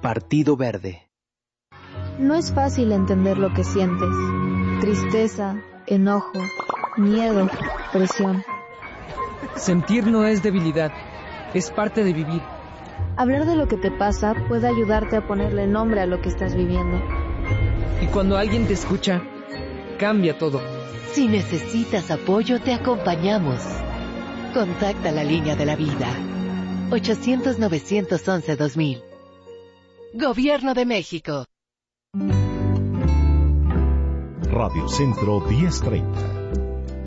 Partido Verde. No es fácil entender lo que sientes. Tristeza, enojo, miedo, presión. Sentir no es debilidad, es parte de vivir. Hablar de lo que te pasa puede ayudarte a ponerle nombre a lo que estás viviendo. Y cuando alguien te escucha, cambia todo. Si necesitas apoyo, te acompañamos. Contacta la línea de la vida. 800-911-2000. Gobierno de México. Radio Centro 1030.